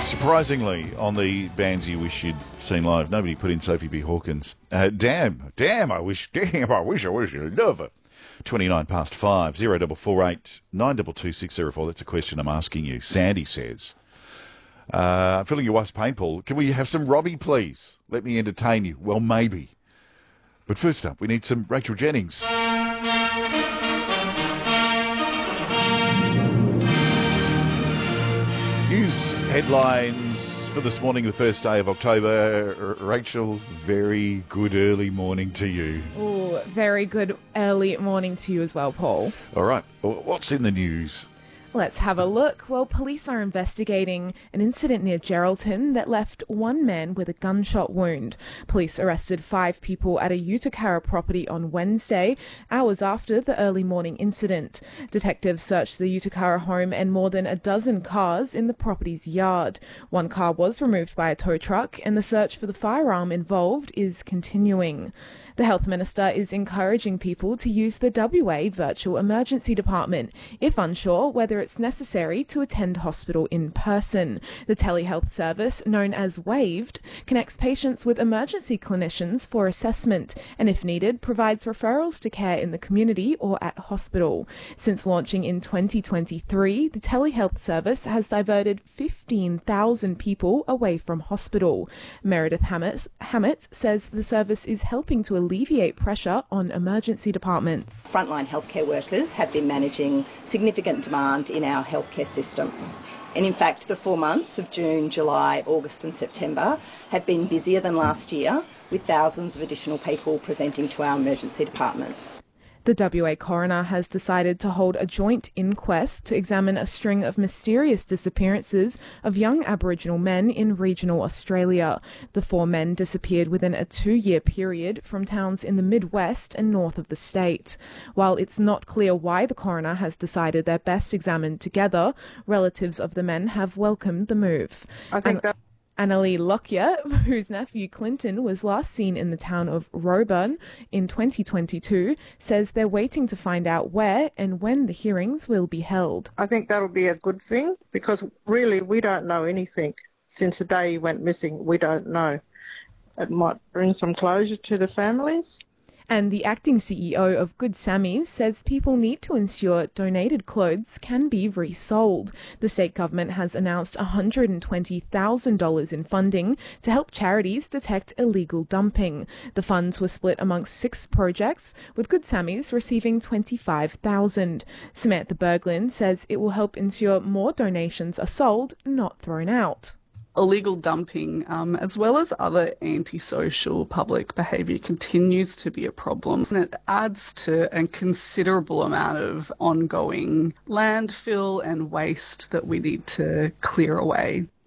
Surprisingly, on the bands you wish you'd seen live, nobody put in Sophie B. Hawkins. Damn, I wish you'd love it. 29 past 5, 0448 922 604. That's a question I'm asking you. Sandy says, I'm feeling your wife's pain, Paul. Can we have some Robbie, please? Let me entertain you. Well, maybe. But first up, we need some Rachel Jennings. News headlines for this morning, the first day of October. Rachel, very good early morning to you. Oh, very good early morning to you as well, Paul. All right, what's in the news? Let's have a look. Well, police are investigating an incident near Geraldton that left one man with a gunshot wound. Police arrested 5 people at a Utakara property on Wednesday, hours after the early morning incident. Detectives searched the Utakara home and more than a dozen cars in the property's yard. One car was removed by a tow truck, and the search for the firearm involved is continuing. The Health Minister is encouraging people to use the WA Virtual Emergency Department if unsure whether it's necessary to attend hospital in person. The telehealth service, known as Waved, connects patients with emergency clinicians for assessment and, if needed, provides referrals to care in the community or at hospital. Since launching in 2023, the telehealth service has diverted 15,000 people away from hospital. Meredith Hammett says the service is helping to alleviate pressure on emergency departments. Frontline healthcare workers have been managing significant demand in our healthcare system. And in fact, the 4 months of June, July, August and September have been busier than last year, with thousands of additional people presenting to our emergency departments. The WA coroner has decided to hold a joint inquest to examine a string of mysterious disappearances of young Aboriginal men in regional Australia. The 4 men disappeared within a 2-year period from towns in the Midwest and north of the state. While it's not clear why the coroner has decided they're best examined together, relatives of the men have welcomed the move. I think that Annalie Lockyer, whose nephew Clinton was last seen in the town of Roebourne in 2022, says they're waiting to find out where and when the hearings will be held. I think that'll be a good thing, because really we don't know anything. Since the day he went missing, we don't know. It might bring some closure to the families. And the acting CEO of Good Sammy's says people need to ensure donated clothes can be resold. The state government has announced $120,000 in funding to help charities detect illegal dumping. The funds were split amongst 6 projects, with Good Sammy's receiving $25,000. Samantha Berglund says it will help ensure more donations are sold, not thrown out. Illegal dumping, as well as other antisocial public behaviour, continues to be a problem. And it adds to a considerable amount of ongoing landfill and waste that we need to clear away.